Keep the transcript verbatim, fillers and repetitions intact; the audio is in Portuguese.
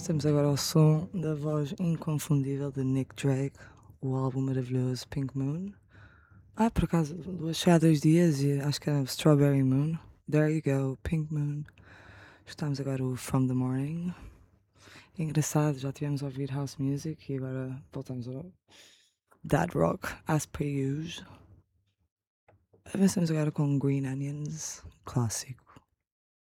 Estamos agora ao som da voz inconfundível de Nick Drake, o álbum maravilhoso Pink Moon. Ah, por acaso, achei há dois dias e acho que era Strawberry Moon. There you go, Pink Moon. Estamos agora o From the Morning. É engraçado, já tivemos a ouvir House Music e agora voltamos ao Dad Rock, as per usual. Avançamos agora com Green Onions, clássico.